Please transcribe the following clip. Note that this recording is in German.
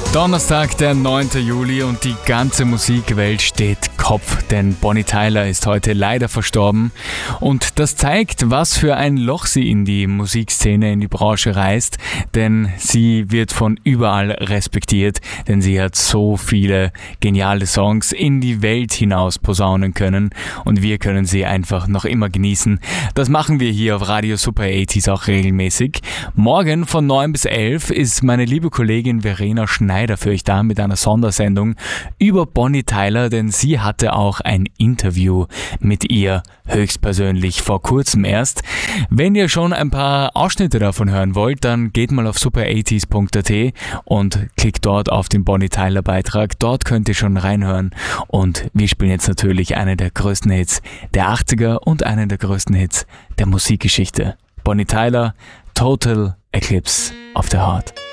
Donnerstag, der 9. Juli und die ganze Musikwelt steht Kopf, denn Bonnie Tyler ist heute leider verstorben und das zeigt, was für ein Loch sie in die Musikszene, in die Branche reißt, denn sie wird von überall respektiert, denn sie hat so viele geniale Songs in die Welt hinaus posaunen können und wir können sie einfach noch immer genießen. Das machen wir hier auf Radio Super 80s auch regelmäßig. Morgen von 9 bis 11 ist meine liebe Kollegin Verena Schneider für euch da mit einer Sondersendung über Bonnie Tyler, denn sie hatte auch ein Interview mit ihr höchstpersönlich vor kurzem erst. Wenn ihr schon ein paar Ausschnitte davon hören wollt, dann geht mal auf super80s.at und klickt dort auf den Bonnie Tyler Beitrag. Dort könnt ihr schon reinhören und wir spielen jetzt natürlich einen der größten Hits der 80er und einen der größten Hits der Musikgeschichte. Bonnie Tyler, Total Eclipse of the Heart.